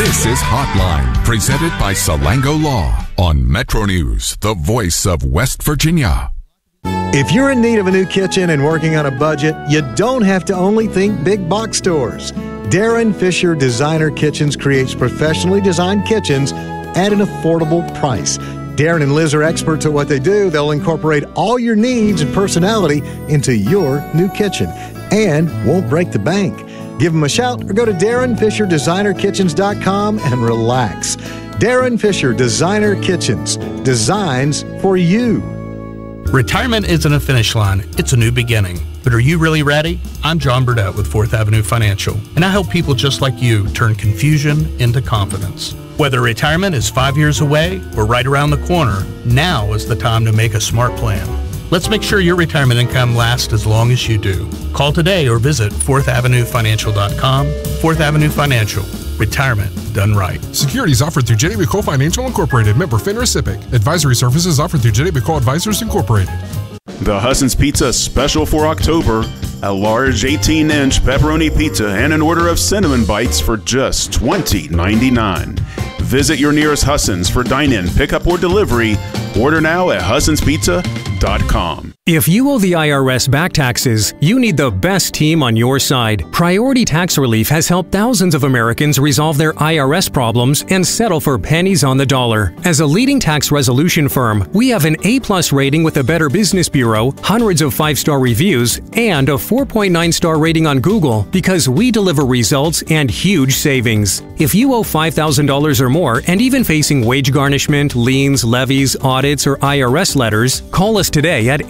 This is Hotline, presented by Salango Law on Metro News, the voice of West Virginia. If you're in need of a new kitchen and working on a budget, you don't have to only think big box stores. Darren Fisher Designer Kitchens creates professionally designed kitchens at an affordable price. Darren and Liz are experts at what they do. They'll incorporate all your needs and personality into your new kitchen and won't break the bank. Give them a shout or go to DarrenFisherDesignerKitchens.com and relax. Darren Fisher Designer Kitchens. Designs for you. Retirement isn't a finish line, it's a new beginning. But are you really ready? I'm John Burdett with 4th Avenue Financial, and I help people just like you turn confusion into confidence. Whether retirement is 5 years away or right around the corner, now is the time to make a smart plan. Let's make sure your retirement income lasts as long as you do. Call today or visit 4thavenuefinancial.com. 4th Avenue Financial. Retirement done right. Securities offered through Jenny McCole Financial Incorporated. Member FINRA SIPC. Advisory services offered through Jenny McCole Advisors Incorporated. The Husson's Pizza special for October. A large 18-inch pepperoni pizza and an order of cinnamon bites for just $20.99. Visit your nearest Husson's for dine-in, pickup, or delivery. Order now at HussonsPizza.com. If you owe the IRS back taxes, you need the best team on your side. Priority Tax Relief has helped thousands of Americans resolve their IRS problems and settle for pennies on the dollar. As a leading tax resolution firm, we have an A+ rating with the Better Business Bureau, hundreds of 5-star reviews, and a 4.9-star rating on Google because we deliver results and huge savings. If you owe $5,000 or more and even facing wage garnishment, liens, levies, audits, or IRS letters, call us today at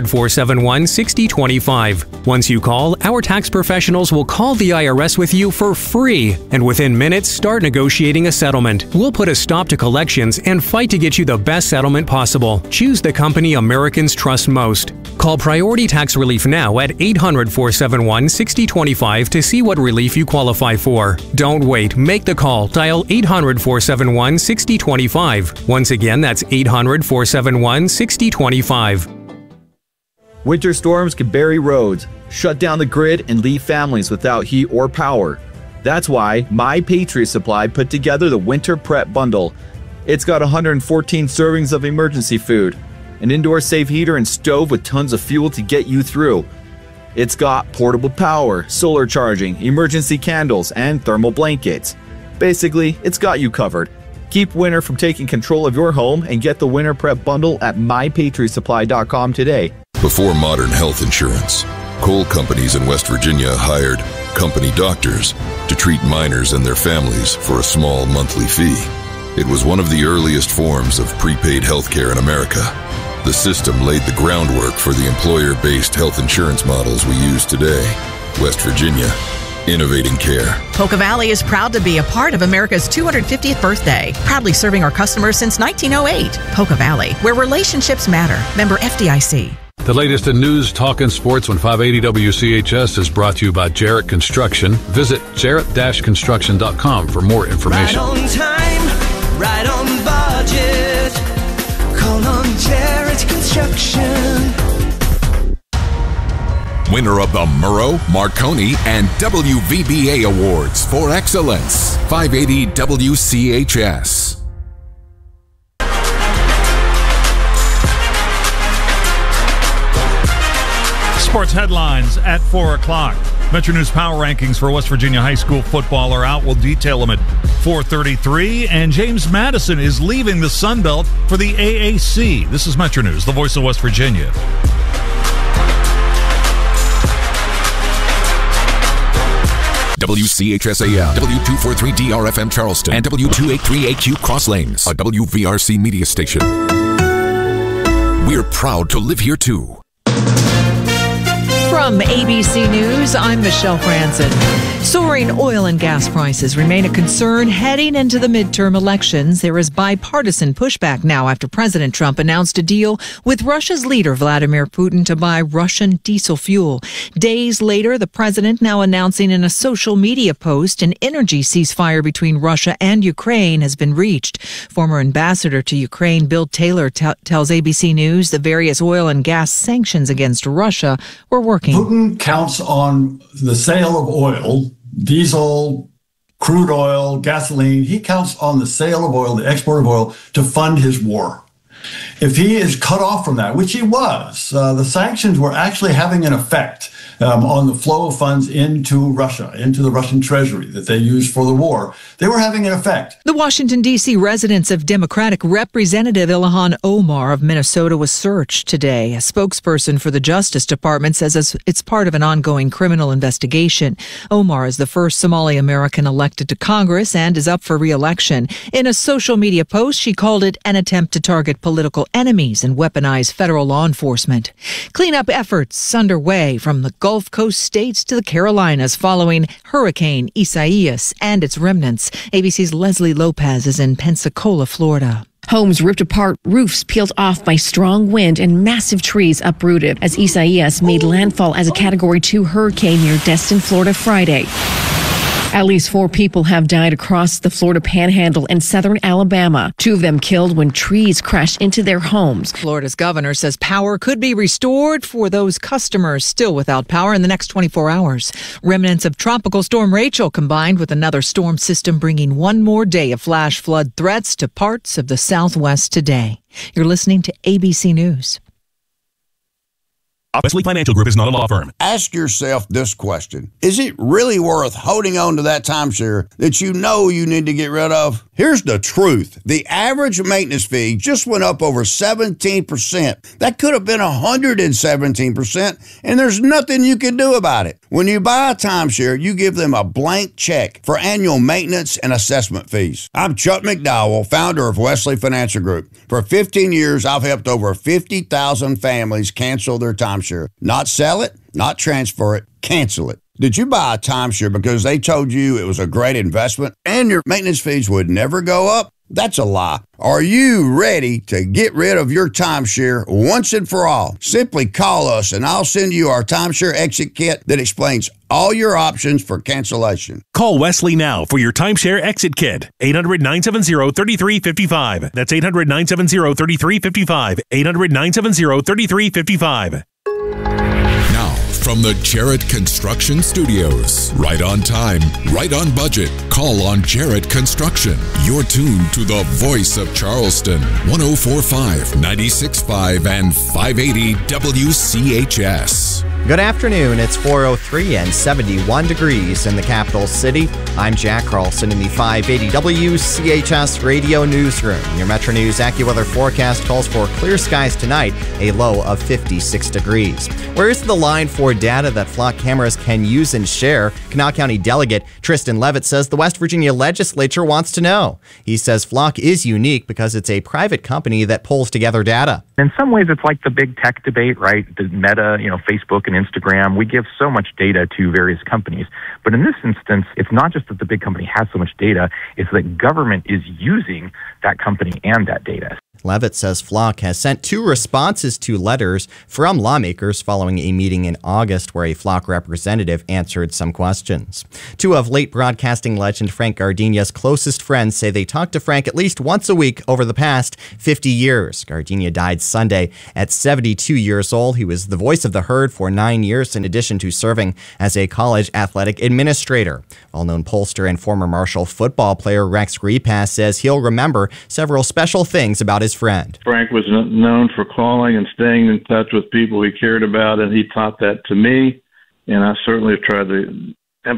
800-471-6025. Once you call, our tax professionals will call the IRS with you for free, and within minutes, start negotiating a settlement. We'll put a stop to collections and fight to get you the best settlement possible. Choose the company Americans trust most. Call Priority Tax Relief now at 800-471-6025 to see what relief you qualify for. Don't wait. Make the call. Dial 800-471-6025. Once again, that's 800-471-6025. Winter storms can bury roads, shut down the grid, and leave families without heat or power. That's why My Patriot Supply put together the Winter Prep Bundle. It's got 114 servings of emergency food, an indoor safe heater and stove with tons of fuel to get you through. It's got portable power, solar charging, emergency candles, and thermal blankets. Basically, it's got you covered. Keep winter from taking control of your home and get the Winter Prep Bundle at MyPatriotSupply.com today. Before modern health insurance, coal companies in West Virginia hired company doctors to treat miners and their families for a small monthly fee. It was one of the earliest forms of prepaid health care in America. The system laid the groundwork for the employer-based health insurance models we use today. West Virginia, innovating care. Polka Valley is proud to be a part of America's 250th birthday, proudly serving our customers since 1908. Polka Valley, where relationships matter. Member FDIC. The latest in news, talk, and sports on 580 WCHS is brought to you by Jarrett Construction. Visit jarrett-construction.com for more information. Right on time, right on budget. Call on Jarrett Construction. Winner of the Murrow, Marconi, and WVBA Awards for Excellence. 580 WCHS. Sports headlines at 4 o'clock. Metro News Power Rankings for West Virginia high school football are out. We'll detail them at 4:33. And James Madison is leaving the Sun Belt for the AAC. This is Metro News, the voice of West Virginia. WCHS-AM, W243DRFM Charleston, and W283AQ Cross Lanes, a WVRC media station. We're proud to live here too. From ABC News, I'm Michelle Franzen. Soaring oil and gas prices remain a concern heading into the midterm elections. There is bipartisan pushback now after President Trump announced a deal with Russia's leader, Vladimir Putin, to buy Russian diesel fuel. Days later, the president now announcing in a social media post an energy ceasefire between Russia and Ukraine has been reached. Former ambassador to Ukraine, Bill Taylor, tells ABC News the various oil and gas sanctions against Russia were working. Putin counts on the sale of oil, diesel, crude oil, gasoline. He counts on the sale of oil, the export of oil, to fund his war. If he is cut off from that, which he was, the sanctions were actually having an effect on the flow of funds into Russia, into the Russian treasury that they used for the war. They were having an effect. The Washington, D.C. residence of Democratic Representative Ilhan Omar of Minnesota was searched today. A spokesperson for the Justice Department says it's part of an ongoing criminal investigation. Omar is the first Somali American elected to Congress and is up for re-election. In a social media post, she called it an attempt to target political enemies and weaponize federal law enforcement. Cleanup efforts underway from the Gulf Coast states to the Carolinas following Hurricane Isaias and its remnants. ABC's Leslie Lopez is in Pensacola, Florida. Homes ripped apart, roofs peeled off by strong wind, and massive trees uprooted as Isaias made landfall as a Category 2 hurricane near Destin, Florida, Friday. At least 4 people have died across the Florida Panhandle and southern Alabama. 2 of them killed when trees crashed into their homes. Florida's governor says power could be restored for those customers still without power in the next 24 hours. Remnants of Tropical Storm Rachel combined with another storm system bringing one more day of flash flood threats to parts of the Southwest today. You're listening to ABC News. Wesley Financial Group is not a law firm. Ask yourself this question. Is it really worth holding on to that timeshare that you know you need to get rid of? Here's the truth. The average maintenance fee just went up over 17%. That could have been 117%, and there's nothing you can do about it. When you buy a timeshare, you give them a blank check for annual maintenance and assessment fees. I'm Chuck McDowell, founder of Wesley Financial Group. For 15 years, I've helped over 50,000 families cancel their timeshare. Not sell it, not transfer it, cancel it. Did you buy a timeshare because they told you it was a great investment and your maintenance fees would never go up? That's a lie. Are you ready to get rid of your timeshare once and for all? Simply call us and I'll send you our timeshare exit kit that explains all your options for cancellation. Call Wesley now for your timeshare exit kit. 800-970-3355. That's 800-970-3355. 800-970-3355. Now, from the Jarrett Construction Studios. Right on time, right on budget. Call on Jarrett Construction. You're tuned to the voice of Charleston. 104.5, 96.5, and 580 WCHS. Good afternoon. It's 4:03 and 71 degrees in the capital city. I'm Jack Carlson in the 580 WCHS radio newsroom. Your Metro News AccuWeather forecast calls for clear skies tonight, a low of 56 degrees. Where's the line for data that flock cameras can use and share? Kanawha County Delegate Tristan Levitt says the West Virginia legislature wants to know. He says Flock is unique because it's a private company that pulls together data. In some ways, it's like the big tech debate, right? The Meta, Facebook and Instagram. We give so much data to various companies. But in this instance, it's not just that the big company has so much data, it's that government is using that company and that data. Levitt says Flock has sent 2 responses to letters from lawmakers following a meeting in August where a Flock representative answered some questions. 2 of late broadcasting legend Frank Gardenia's closest friends say they talked to Frank at least once a week over the past 50 years. Gardenia died Sunday at 72 years old. He was the voice of the herd for 9 years in addition to serving as a college athletic administrator. Well-known pollster and former Marshall football player Rex Repass says he'll remember several special things about his friend. Frank was known for calling and staying in touch with people he cared about, and he taught that to me, and I certainly have tried to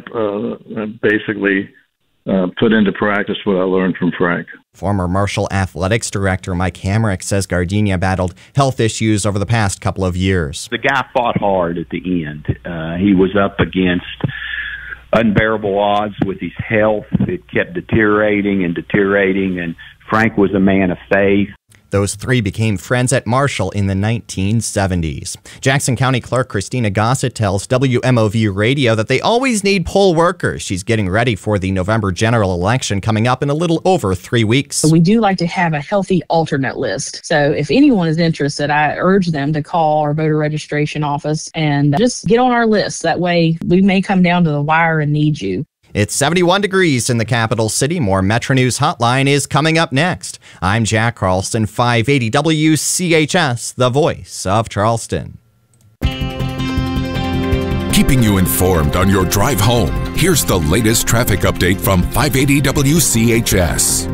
put into practice what I learned from Frank. Former Marshall Athletics Director Mike Hamrick says Gardenia battled health issues over the past couple of years. The guy fought hard at the end. He was up against unbearable odds with his health. It kept deteriorating, and Frank was a man of faith. Those 3 became friends at Marshall in the 1970s. Jackson County Clerk Christina Gossett tells WMOV Radio that they always need poll workers. She's getting ready for the November general election coming up in a little over 3 weeks. We do like to have a healthy alternate list. So if anyone is interested, I urge them to call our voter registration office and just get on our list. That way we may come down to the wire and need you. It's 71 degrees in the capital city. More Metro News Hotline is coming up next. I'm Jack Carlson, 580 WCHS, the voice of Charleston. Keeping you informed on your drive home. Here's the latest traffic update from 580 WCHS.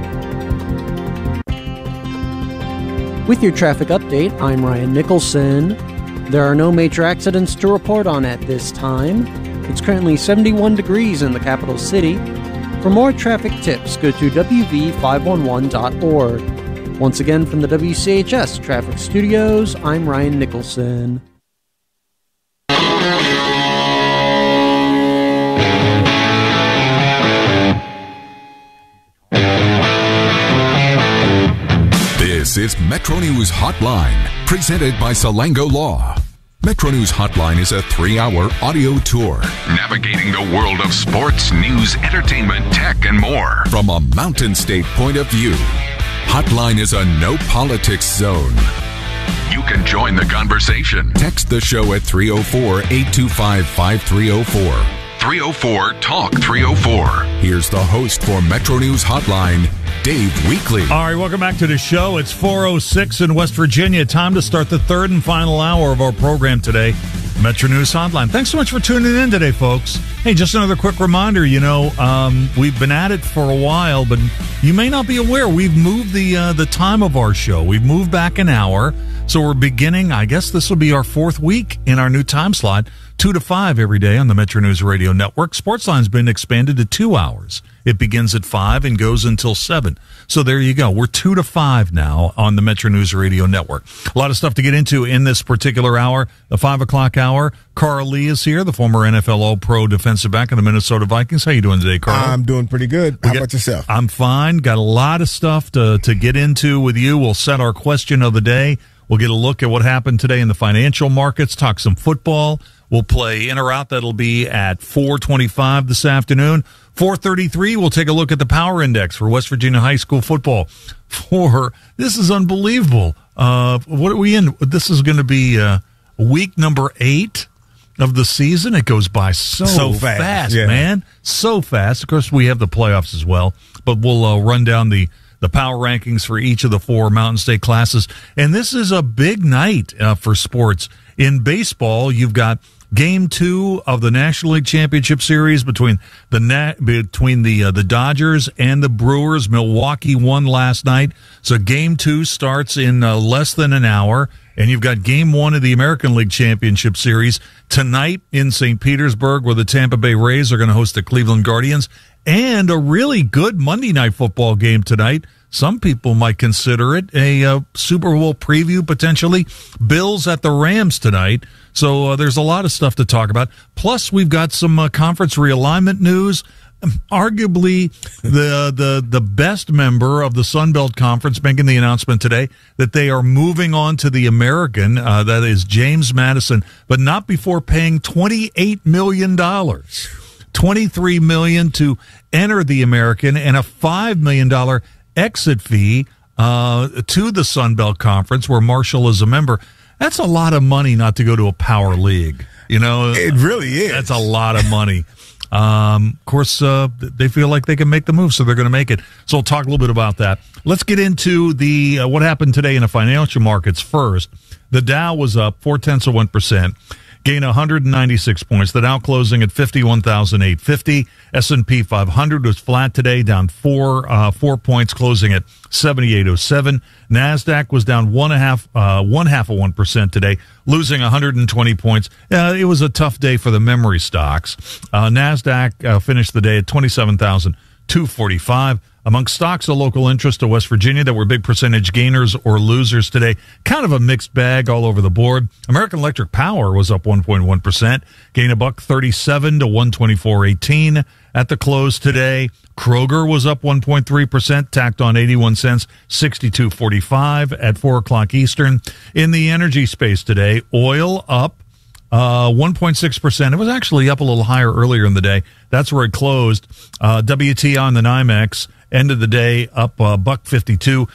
With your traffic update, I'm Ryan Nicholson. There are no major accidents to report on at this time. It's currently 71 degrees in the capital city. For more traffic tips, go to wv511.org. Once again from the WCHS Traffic Studios, I'm Ryan Nicholson. This is Metro News Hotline, presented by Salango Law. Metro News Hotline is a 3-hour audio tour navigating the world of sports, news, entertainment, tech, and more from a Mountain State point of view. Hotline is a no politics zone. You can join the conversation. Text the show at 304-825-5304. 304-TALK-304. Here's the host for Metro News Hotline, Dave Weekley. All right, welcome back to the show. It's 4:06 in West Virginia. Time to start the third and final hour of our program today, Metro News Hotline. Thanks so much for tuning in today, folks. Hey, just another quick reminder, we've been at it for a while, but you may not be aware, we've moved the time of our show. We've moved back an hour, so we're beginning, I guess this will be our fourth week in our new time slot, 2 to 5 every day on the Metro News Radio Network. Sportsline's been expanded to 2 hours. It begins at 5 and goes until 7. So there you go. We're 2 to 5 now on the Metro News Radio Network. A lot of stuff to get into in this particular hour. The 5 o'clock hour. Carl Lee is here, the former NFL All-Pro defensive back of the Minnesota Vikings. How you doing today, Carl? I'm doing pretty good. How about yourself? I'm fine. Got a lot of stuff to get into with you. We'll set our question of the day. We'll get a look at what happened today in the financial markets, talk some football. We'll play in or out. That'll be at 4:25 this afternoon. 4:33, we'll take a look at the power index for West Virginia high school football. This is unbelievable. What are we in? This is going to be week number 8 of the season. It goes by so fast, yeah. Man. So fast. Of course, we have the playoffs as well, but we'll run down the power rankings for each of the 4 Mountain State classes. And this is a big night for sports. In baseball, you've got Game 2 of the National League Championship Series between the Dodgers and the Brewers. Milwaukee won last night. So Game 2 starts in less than an hour. And you've got Game 1 of the American League Championship Series tonight in St. Petersburg, where the Tampa Bay Rays are going to host the Cleveland Guardians. And a really good Monday Night Football game tonight. Some people might consider it a Super Bowl preview, potentially. Bills at the Rams tonight. So there's a lot of stuff to talk about. Plus, we've got some conference realignment news. Arguably, the best member of the Sun Belt Conference making the announcement today that they are moving on to the American. That is James Madison, but not before paying $28 million. $23 million to enter the American and a $5 million exit fee to the Sun Belt Conference, where Marshall is a member. That's a lot of money not to go to a power league. It really is. That's a lot of money. Of course, they feel like they can make the move, so they're going to make it. So we'll talk a little bit about that. Let's get into the what happened today in the financial markets first. The Dow was up 0.4%. Gain 196 points. The Dow closing at 51,850. S&P 500 was flat today, down 4 points, closing at 7807. Nasdaq was down 0.5% today, losing 120 points. It was a tough day for the memory stocks. Nasdaq finished the day at 27,245. Among stocks of local interest to West Virginia that were big percentage gainers or losers today, kind of a mixed bag all over the board. American Electric Power was up 1.1%, gain $1.37 to $124.18 at the close today. Kroger was up 1.3%, tacked on 81 cents, 62.45 at 4 o'clock Eastern. In the energy space today, oil up 1.6%. It was actually up a little higher earlier in the day. That's where it closed. WTI on the NYMEX end of the day up $1.52,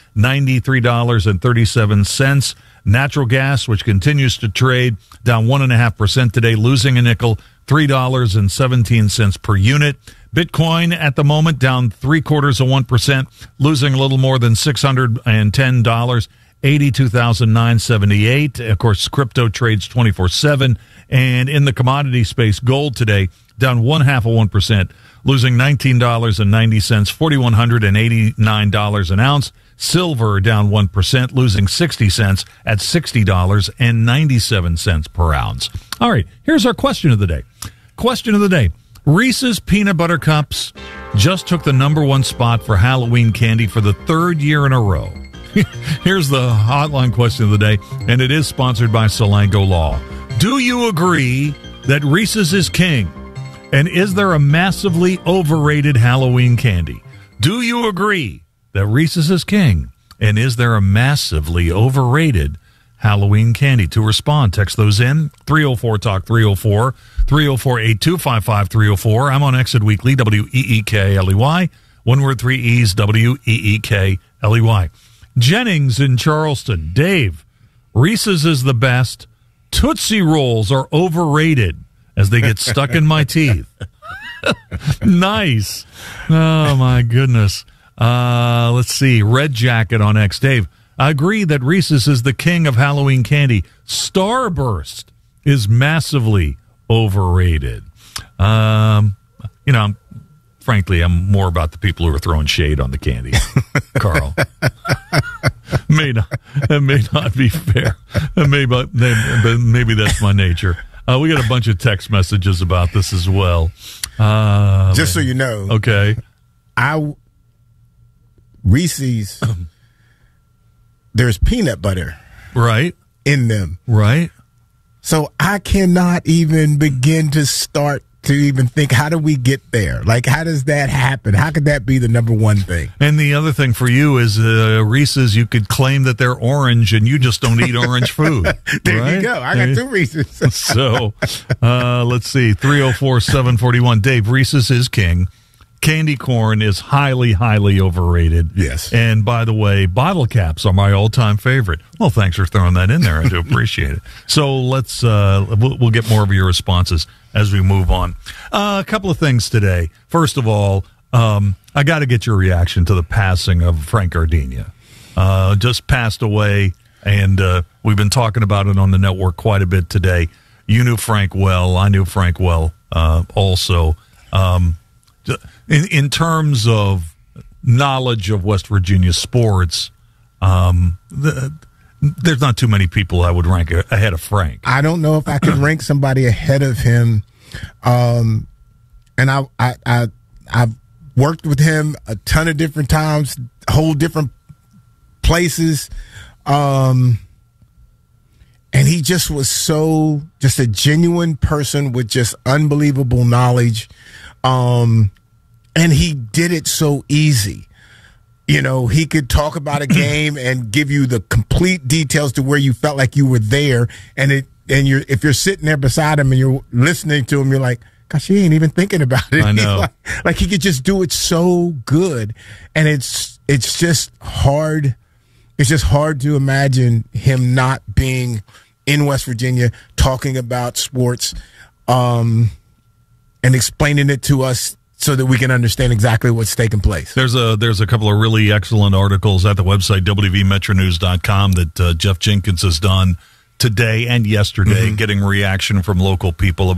$93.37. Natural gas, which continues to trade, down 1.5% today, losing a nickel, $3.17 per unit. Bitcoin at the moment down 0.75%, losing a little more than $610. $82,978. Of course, crypto trades 24/7. And in the commodity space, gold today down 0.5%, losing $19.90, $4,189 an ounce. Silver down 1%, losing 60 cents at $60.97 per ounce. All right, here's our question of the day. Question of the day. Reese's Peanut Butter Cups just took the #1 spot for Halloween candy for the 3rd year in a row. Here's the hotline question of the day, and it is sponsored by Solango Law. Do you agree that Reese's is king? And is there a massively overrated Halloween candy? Do you agree that Reese's is king? And is there a massively overrated Halloween candy? To respond, text those in. 304-TALK 304, 304-8255-304. I'm on Exit Weekly, WEEKLEY. One word, 3 E's, WEEKLEY. Jennings in Charleston. Dave, Reese's is the best. Tootsie Rolls are overrated as they get stuck in my teeth. Nice. Oh, my goodness. Let's see. Red Jacket on X. Dave, I agree that Reese's is the king of Halloween candy. Starburst is massively overrated. Frankly, I'm more about the people who are throwing shade on the candy, Carl. That may not be fair. Maybe that's my nature. We got a bunch of text messages about this as well. Just so you know. Okay. Reese's, there's peanut butter. Right. In them. Right. So I cannot even begin to start to even think, how do we get there? Like, how does that happen? How could that be the #1 thing? And the other thing for you is Reese's, you could claim that they're orange and you just don't eat orange food. There right? you go. I got 2 Reese's. So, let's see. 304-741. Dave, Reese's is king. Candy corn is highly, highly overrated. Yes. And by the way, bottle caps are my all-time favorite. Well, thanks for throwing that in there. I do appreciate it. So let's we'll get more of your responses as we move on. A couple of things today. First of all, I got to get your reaction to the passing of Frank Gardenia. Just passed away, and we've been talking about it on the network quite a bit today. You knew Frank well. I knew Frank well also. In terms of knowledge of West Virginia sports, there's not too many people I would rank ahead of Frank. I don't know if I could rank somebody ahead of him. And I've worked with him a ton of different times, whole different places. And he just was just a genuine person with just unbelievable knowledge. And he did it so easy. You know, he could talk about a game and give you the complete details to where you felt like you were there. And if you're sitting there beside him and you're listening to him, you're like, gosh, he ain't even thinking about it. I know. Like he could just do it so good. And it's just hard. It's just hard to imagine him not being in West Virginia talking about sports, and explaining it to us so that we can understand exactly what's taking place. There's a couple of really excellent articles at the website, WVMetroNews.com, that Jeff Jenkins has done today and yesterday, getting reaction from local people